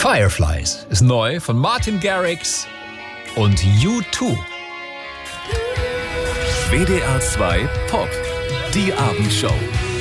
Fireflies ist neu von Martin Garrix und U2. WDR 2 Pop, die Abendshow.